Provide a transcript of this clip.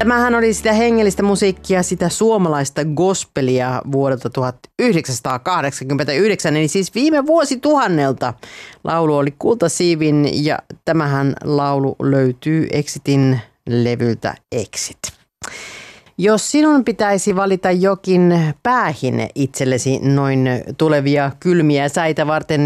Tämähän oli sitä hengellistä musiikkia, sitä suomalaista gospelia vuodelta 1989, eli siis viime vuosituhannelta. Laulu oli Kultasiivin ja tämähän laulu löytyy Exitin levyltä Exit. Jos sinun pitäisi valita jokin päähine itsellesi noin tulevia kylmiä säitä varten,